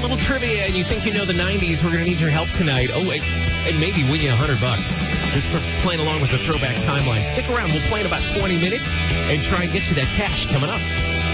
little trivia and you think you know the 90s, we're going to need your help tonight. Oh, and maybe win you $100 just for playing along with the throwback timeline. Stick around. We'll play in about 20 minutes and try and get you that cash coming up.